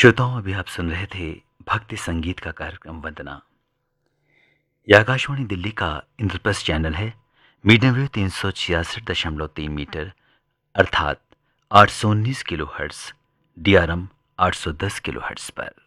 श्रोताओं, अभी आप सुन रहे थे भक्ति संगीत का कार्यक्रम वंदना। यह आकाशवाणी दिल्ली का इंद्रप्रस्थ चैनल है। मीडियम वेव 366.3 मीटर अर्थात 819 kilo hertz, DRM 810 kilo hertz पर।